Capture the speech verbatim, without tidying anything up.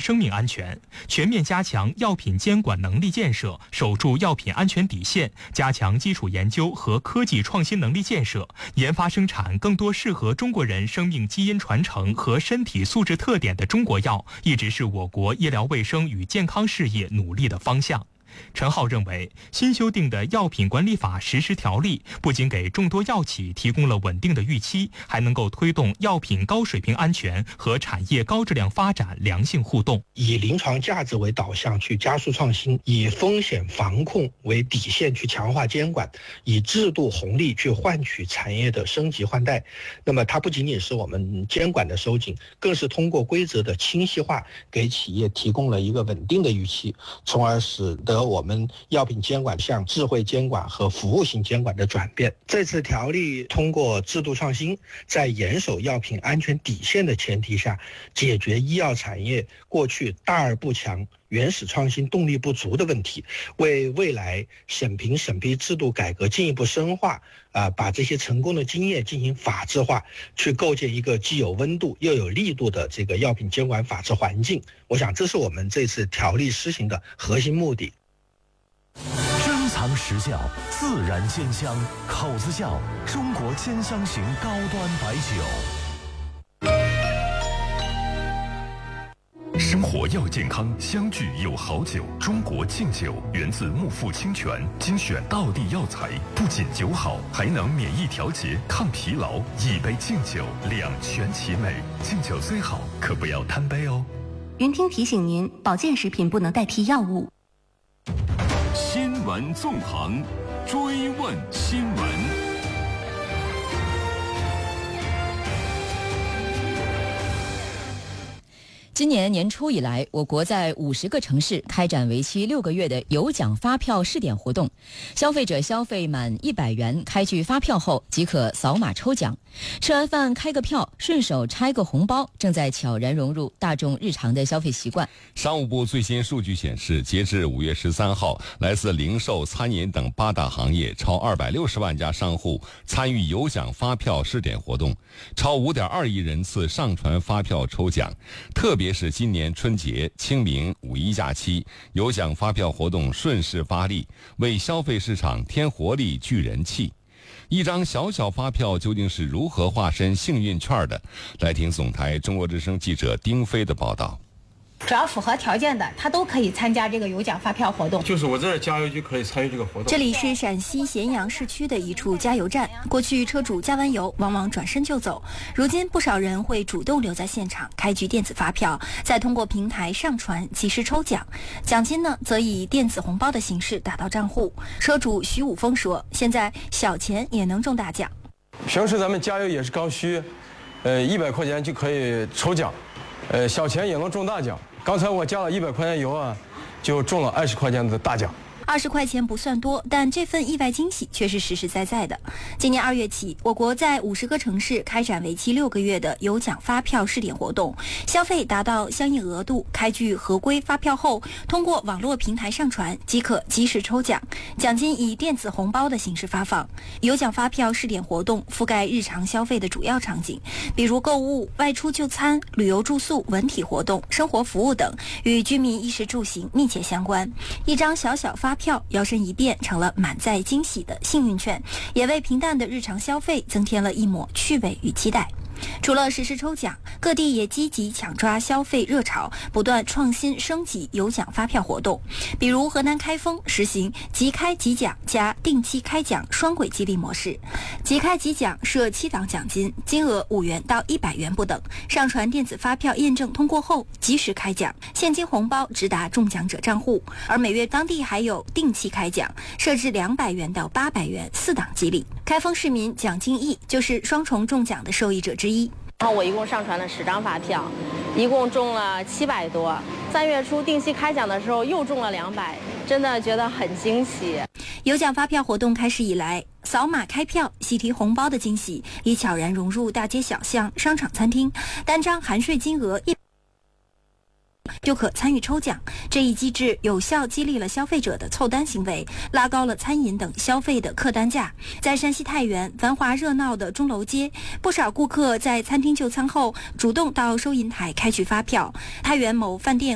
生命安全，全面加强药品监管能力建设，守住药品安全底线，加强基础研究和科技创新能力建设，研发生产更多适合中国人生命基因传承和身体素质特点的中国药，一直是我国医疗卫生与健康事业努力的方向。陈浩认为，新修订的药品管理法实施条例不仅给众多药企提供了稳定的预期，还能够推动药品高水平安全和产业高质量发展良性互动。 以临床价值为导向去加速创新，以风险防控为底线去强化监管，以制度红利去换取产业的升级换代。那么它不仅仅是我们监管的收紧，更是通过规则的清晰化，给企业提供了一个稳定的预期，从而使得我们药品监管向智慧监管和服务型监管的转变。这次条例通过制度创新，在严守药品安全底线的前提下，解决医药产业过去大而不强、原始创新动力不足的问题，为未来审评审批制度改革进一步深化，啊，把这些成功的经验进行法治化，去构建一个既有温度又有力度的这个药品监管法治环境。我想，这是我们这次条例施行的核心目的。 珍藏实效，自然鲜香，口子窖中国兼香型高端白酒。 生活要健康，相聚有好酒。中国敬酒源自木富清泉，精选道地药材，不仅酒好，还能免疫调节、抗疲劳。一杯敬酒，两全其美。敬酒虽好，可不要贪杯哦。 云听提醒您，保健食品不能代替药物。 新闻纵横，追问新闻。 今年年初以来，我国在五十个城市开展为期六个月的有奖发票试点活动，消费者消费满一百元开具发票后即可扫码抽奖，吃完饭开个票，顺手拆个红包，正在悄然融入大众日常的消费习惯。 商务部最新数据显示，截至五月十三号，来自零售、餐饮等八大行业超二百六十万家商户参与有奖发票试点活动，超五点二亿人次上传发票抽奖。特别是今年春节、清明、五一假期，有奖发票活动顺势发力，为消费市场添活力、聚人气。一张小小发票究竟是如何化身幸运券的？来听总台中国之声记者丁飞的报道。 只要符合条件的，他都可以参加这个有奖发票活动。 就是我这儿加油就可以参与这个活动。 这里是陕西咸阳市区的一处加油站，过去车主加完油往往转身就走，如今不少人会主动留在现场开具电子发票，再通过平台上传及时抽奖，奖金呢则以电子红包的形式打到账户。车主徐武峰说，现在小钱也能中大奖。 平时咱们加油也是刚需，呃一百块钱就可以抽奖，呃小钱也能中大奖。刚才我加了一百块钱油啊，就中了二十块钱的大奖。 二十块钱不算多，但这份意外惊喜却是实实在在的。今年二月起，我国在五十个城市开展为期六个月的有奖发票试点活动，消费达到相应额度，开具合规发票后，通过网络平台上传即可及时抽奖，奖金以电子红包的形式发放。有奖发票试点活动覆盖日常消费的主要场景，比如购物、外出就餐、旅游住宿、文体活动、生活服务等，与居民衣食住行密切相关。一张小小发票摇身一变成了满载惊喜的幸运券，也为平淡的日常消费增添了一抹趣味与期待。除了实时抽奖，各地也积极抢抓消费热潮，不断创新升级有奖发票活动。比如河南开封实行即开即奖加定期开奖双轨激励模式，即开即奖设七档奖金，金额五元到一百元不等，上传电子发票验证通过后及时开奖，现金红包直达中奖者账户。而每月当地还有定期开奖，设置两百元到八百元四档激励。开封市民蒋金义就是双重中奖的受益者之一。 然后我一共上传了十张发票，一共中了七百多。三月初定期开奖的时候又中了两百，真的觉得很惊喜。 有奖发票活动开始以来，扫码开票、喜提红包的惊喜已悄然融入大街小巷、商场、餐厅，单张含税金额一就可参与抽奖。这一机制有效激励了消费者的凑单行为，拉高了餐饮等消费的客单价。在山西太原繁华热闹的钟楼街，不少顾客在餐厅就餐后主动到收银台开具发票。太原某饭店